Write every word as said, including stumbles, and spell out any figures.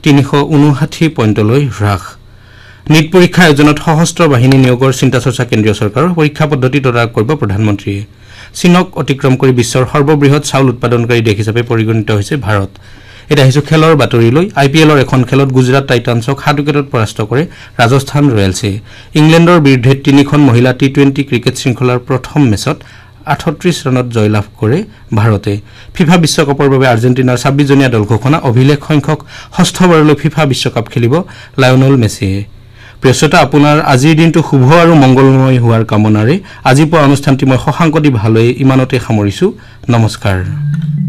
তিনিশ ঊনষাঠি পইণ্টলৈ হ্ৰাস নীট পৰীক্ষা আয়োজনত সশস্ত্ৰ বাহিনী নিয়োগৰ চিন্তা চৰ্চা কেন্দ্ৰীয় চৰকাৰৰ পৰীক্ষা পদ্ধতি তদাৰক কৰিব প্ৰধানমন্ত্ৰীয়ে চীনক অতিক্ৰম কৰি বিশ্বৰ সৰ্ববৃহৎ চাউল উৎপাদনকাৰী দেশ হিচাপে পৰিগণিত হৈছে ভাৰত এটা হিচু খেলৰ বাতৰিলৈ আইপিএলৰ এখন খেলত গুজৰাট টাইটান্সক সাত উইকেটত পৰাস্ত কৰে ৰাজস্থান ৰয়েলছে ইংলেণ্ডৰ বিৰুদ্ধে তিনিখন মহিলা টি টুৱেণ্টি ক্ৰিকেট শৃংখলাৰ প্ৰথম মেচত আঠত্ৰিশ ৰানত জয়লাভ কৰে ভাৰতে ফিফা বিশ্বকাপৰ বাবে আৰ্জেণ্টিনাৰ ছাব্বিশ জনীয়া দল ঘোষণা অভিলেখ সংখ্যক ষষ্ঠবাৰলৈ ফিফা বিশ্বকাপ খেলিব লায়নেল মেছিয়ে প্ৰিয়শ্ৰোতা আপোনাৰ আজিৰ দিনটো শুভ আৰু মংগলময় হোৱাৰ কামনাৰে আজি পুৱা অনুষ্ঠানটি মই শশাংক দি ভালৈ ইমানতে সামৰিছো নমস্কাৰ